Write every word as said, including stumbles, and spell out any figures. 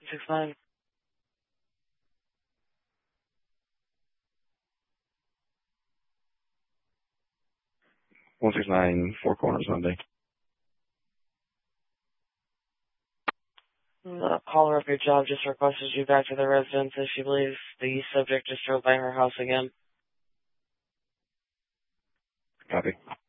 six nine. one six nine, Four Corners, Monday. The caller of your job just requested you back to the residence as she believes the subject just drove by her house again. Copy.